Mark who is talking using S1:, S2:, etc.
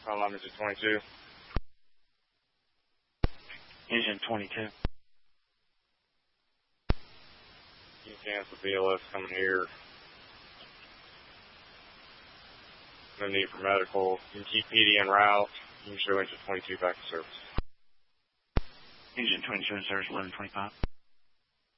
S1: Line engine 22.
S2: Engine 22.
S1: You can cancel BLS coming here. No need for medical. You can keep PD en route. You can show engine 22 back to service.
S2: Engine 22 in service, 1125.